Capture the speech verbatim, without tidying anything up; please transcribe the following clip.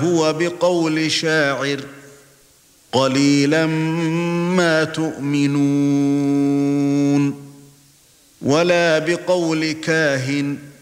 هو بقول شاعر قليلا ما تؤمنون ولا بقول كاهن